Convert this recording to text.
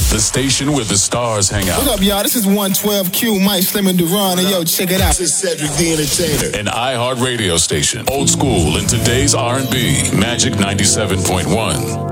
the station where the stars hang out. What up, y'all? This is 112Q, Mike Slim and Duran, and yo, check it out. This is Cedric the Entertainer. An iHeart radio station. Old school in today's R&B. Magic 97.1.